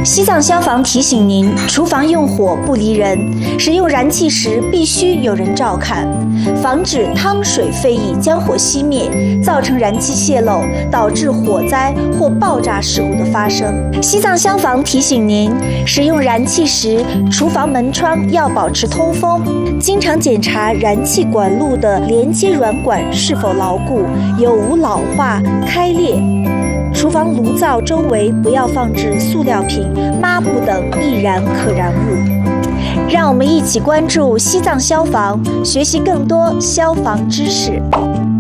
西藏消防提醒您：厨房用火不离人，使用燃气时必须有人照看，防止汤水沸溢将火熄灭，造成燃气泄漏，导致火灾或爆炸事故的发生。西藏消防提醒您：使用燃气时，厨房门窗要保持通风，经常检查燃气管路的连接软管是否牢固，有无老化、开裂。厨房炉灶周围不要放置塑料瓶、抹布等易燃可燃物。让我们一起关注西藏消防，学习更多消防知识。